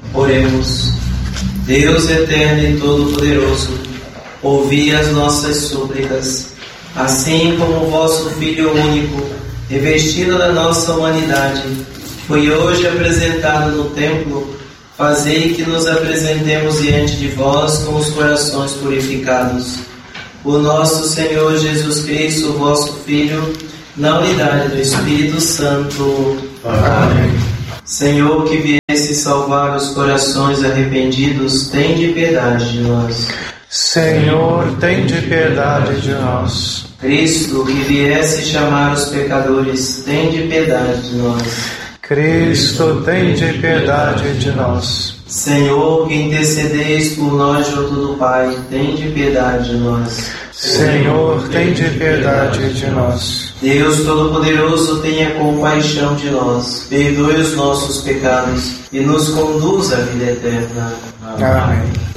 Oremos. Deus eterno e todo-poderoso, ouvi as nossas súplicas, assim como o vosso Filho único, revestido da nossa humanidade, foi hoje apresentado no templo. Fazei que nos apresentemos diante de vós com os corações purificados. O nosso Senhor Jesus Cristo, vosso Filho, na unidade do Espírito Santo. Amém. Senhor, que viesse salvar os corações arrependidos, tende piedade de nós. Senhor, tende piedade de nós. Cristo, que viesse chamar os pecadores, tende piedade de nós. Cristo, tende piedade de nós. Senhor, que intercedeis por nós junto do Pai, tende piedade de nós. Senhor, tende piedade de nós. Deus Todo-Poderoso, tenha compaixão de nós, perdoe os nossos pecados e nos conduz à vida eterna. Amém.